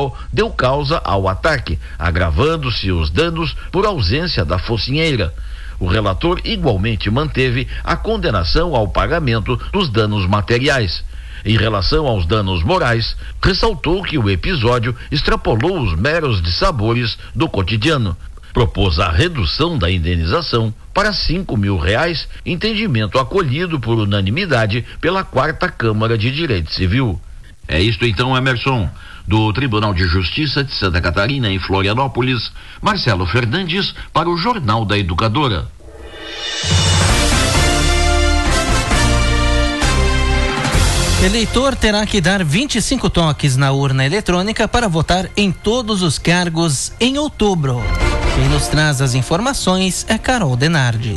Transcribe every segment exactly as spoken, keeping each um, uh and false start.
local deu causa ao ataque, agravando-se os danos por ausência da focinheira. O relator igualmente manteve a condenação ao pagamento dos danos materiais. Em relação aos danos morais, ressaltou que o episódio extrapolou os meros dissabores do cotidiano. Propôs a redução da indenização para cinco mil reais, entendimento acolhido por unanimidade pela Quarta Câmara de Direito Civil. É isto então, Emerson. Do Tribunal de Justiça de Santa Catarina, em Florianópolis, Marcelo Fernandes para o Jornal da Educadora. Eleitor terá que dar vinte e cinco toques na urna eletrônica para votar em todos os cargos em outubro. Quem nos traz as informações é Carol Denardi.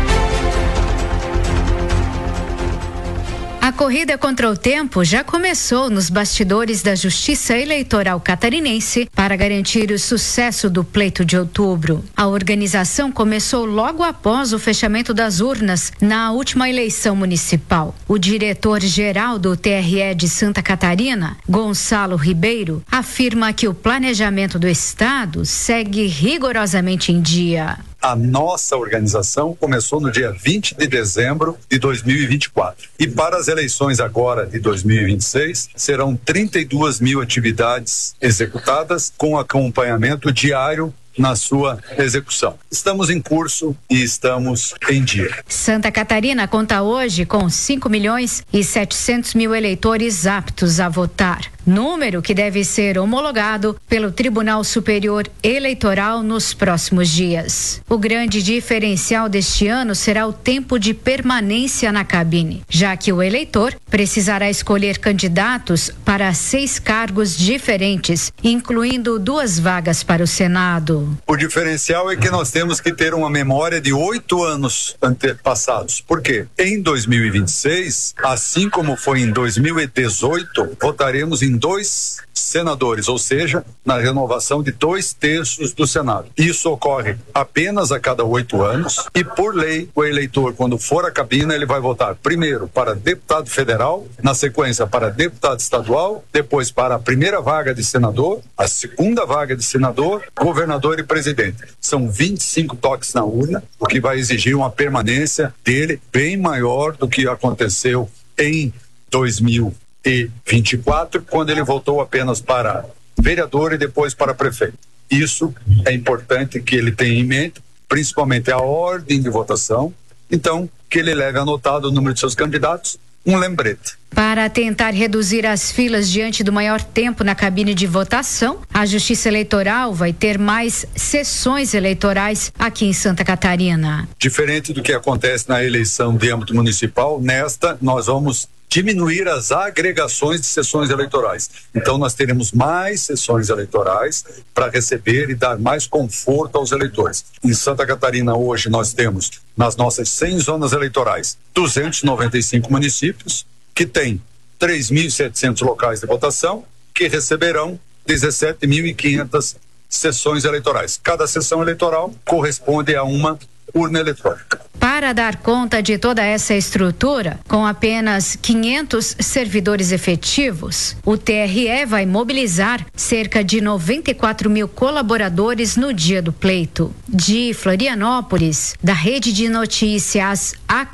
A corrida contra o tempo já começou nos bastidores da Justiça Eleitoral Catarinense para garantir o sucesso do pleito de outubro. A organização começou logo após o fechamento das urnas na última eleição municipal. O diretor-geral do T R E de Santa Catarina, Gonçalo Ribeiro, afirma que o planejamento do estado segue rigorosamente em dia. A nossa organização começou no dia vinte de dezembro de dois mil e vinte e quatro. E para as eleições agora de dois mil e vinte e seis, serão trinta e duas mil atividades executadas com acompanhamento diário na sua execução. Estamos em curso e estamos em dia. Santa Catarina conta hoje com cinco milhões e setecentos mil eleitores aptos a votar. Número que deve ser homologado pelo Tribunal Superior Eleitoral nos próximos dias. O grande diferencial deste ano será o tempo de permanência na cabine, já que o eleitor precisará escolher candidatos para seis cargos diferentes, incluindo duas vagas para o Senado. O diferencial é que nós temos que ter uma memória de oito anos antepassados. Por quê? Em dois mil e vinte e seis, assim como foi em dois mil e dezoito, votaremos em dois senadores, ou seja, na renovação de dois terços do Senado. Isso ocorre apenas a cada oito anos e, por lei, o eleitor, quando for à cabina, ele vai votar primeiro para deputado federal, na sequência para deputado estadual, depois para a primeira vaga de senador, a segunda vaga de senador, governador e presidente. São vinte e cinco toques na urna, o que vai exigir uma permanência dele bem maior do que aconteceu em dois mil e vinte e quatro, quando ele voltou apenas para vereador e depois para prefeito. Isso é importante que ele tenha em mente, principalmente a ordem de votação, então que ele leve anotado o número de seus candidatos, um lembrete. Para tentar reduzir as filas diante do maior tempo na cabine de votação, a Justiça Eleitoral vai ter mais sessões eleitorais aqui em Santa Catarina. Diferente do que acontece na eleição de âmbito municipal, nesta nós vamos diminuir as agregações de sessões eleitorais. Então nós teremos mais sessões eleitorais para receber e dar mais conforto aos eleitores. Em Santa Catarina hoje nós temos, nas nossas cem zonas eleitorais, duzentos e noventa e cinco municípios, que tem três mil e setecentos locais de votação, que receberão dezessete mil e quinhentas sessões eleitorais. Cada sessão eleitoral corresponde a uma urna eletrônica. Para dar conta de toda essa estrutura, com apenas quinhentos servidores efetivos, o T R E vai mobilizar cerca de noventa e quatro mil colaboradores no dia do pleito. De Florianópolis, da Rede de Notícias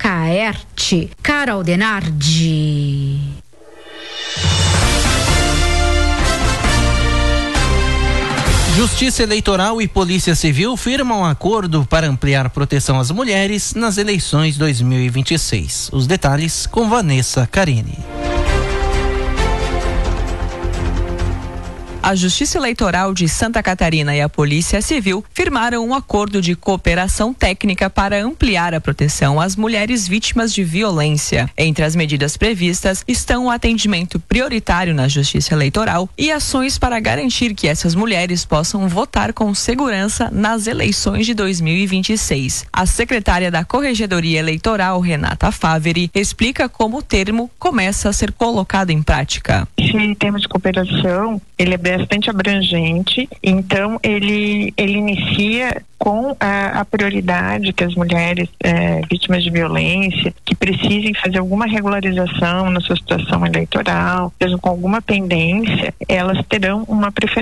Acaerte, Carol Denardi. Justiça Eleitoral e Polícia Civil firmam um acordo para ampliar proteção às mulheres nas eleições dois mil e vinte e seis. Os detalhes com Vanessa Carini. A Justiça Eleitoral de Santa Catarina e a Polícia Civil firmaram um acordo de cooperação técnica para ampliar a proteção às mulheres vítimas de violência. Entre as medidas previstas estão o atendimento prioritário na Justiça Eleitoral e ações para garantir que essas mulheres possam votar com segurança nas eleições de dois mil e vinte e seis. A secretária da Corregedoria Eleitoral, Renata Faveri, explica como o termo começa a ser colocado em prática. Esse termo de cooperação, ele é bastante abrangente, então ele, ele inicia com a, a prioridade que as mulheres é, vítimas de violência, que precisem fazer alguma regularização na sua situação eleitoral, mesmo com alguma pendência, elas terão uma preferência